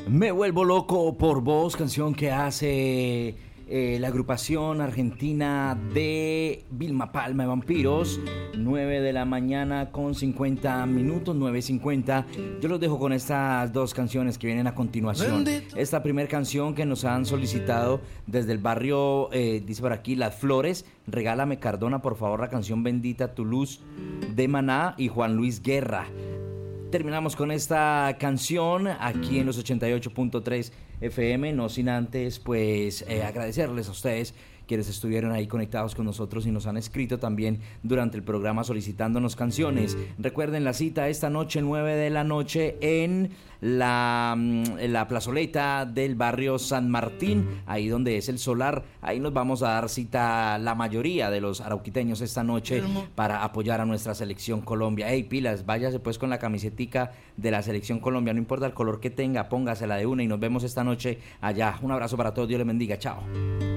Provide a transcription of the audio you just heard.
Me vuelvo loco por vos, canción que hace la agrupación argentina de Vilma Palma de Vampiros. 9 de la mañana con 50 minutos, 9:50. Yo los dejo con estas dos canciones que vienen a continuación. Bendito. Esta primera canción que nos han solicitado desde el barrio, dice por aquí, Las Flores. Regálame Cardona, por favor, la canción Bendita tu luz de Maná y Juan Luis Guerra. Terminamos con esta canción aquí en los 88.3 FM, no sin antes pues agradecerles a ustedes quienes estuvieron ahí conectados con nosotros y nos han escrito también durante el programa solicitándonos canciones. Recuerden la cita esta noche, 9 de la noche, en la plazoleta del barrio San Martín, ahí donde es el solar. Ahí nos vamos a dar cita la mayoría de los arauquiteños esta noche para apoyar a nuestra selección Colombia. Hey, pilas, váyase pues con la camisetica de la selección Colombia, no importa el color que tenga, póngasela de una y nos vemos esta noche allá. Un abrazo para todos, Dios les bendiga, chao.